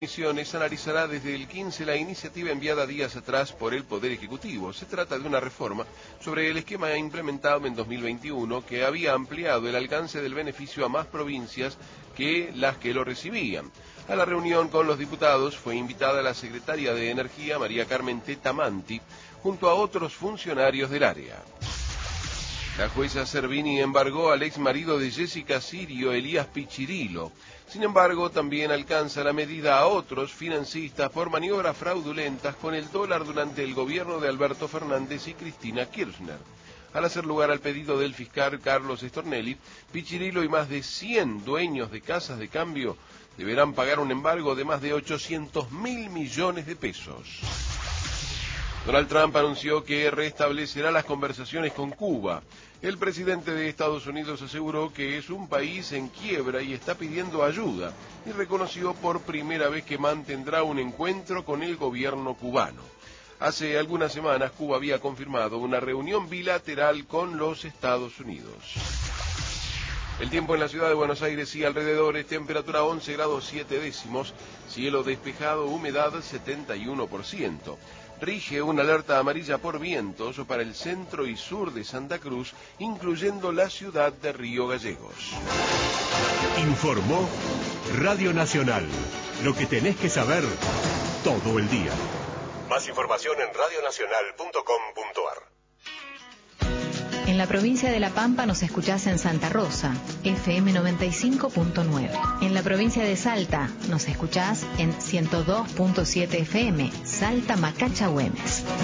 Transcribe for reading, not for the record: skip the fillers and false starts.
Comisiones analizará desde el 15 la iniciativa enviada días atrás por el Poder Ejecutivo. Se trata de una reforma sobre el esquema implementado en 2021 que había ampliado el alcance del beneficio a más provincias que las que lo recibían. A la reunión con los diputados fue invitada la secretaria de Energía, María Carmen Tetamanti, junto a otros funcionarios del área. La jueza Servini embargó al ex marido de Jessica Sirio, Elías Pichirilo. Sin embargo, también alcanza la medida a otros financistas por maniobras fraudulentas con el dólar durante el gobierno de Alberto Fernández y Cristina Kirchner. Al hacer lugar al pedido del fiscal Carlos Stornelli, Pichirilo y más de 100 dueños de casas de cambio deberán pagar un embargo de más de 800.000 millones de pesos. Donald Trump anunció que restablecerá las conversaciones con Cuba. El presidente de Estados Unidos aseguró que es un país en quiebra y está pidiendo ayuda, y reconoció por primera vez que mantendrá un encuentro con el gobierno cubano. Hace algunas semanas Cuba había confirmado una reunión bilateral con los Estados Unidos. El tiempo en la ciudad de Buenos Aires y alrededores, temperatura 11 grados 7 décimos, cielo despejado, humedad 71%. Rige una alerta amarilla por vientos para el centro y sur de Santa Cruz, incluyendo la ciudad de Río Gallegos. Informó Radio Nacional. Lo que tenés que saber todo el día. Más información en radionacional.com.ar. En la provincia de La Pampa nos escuchás en Santa Rosa, FM 95.9. En la provincia de Salta nos escuchás en 102.7 FM, Salta Macacha Güemes.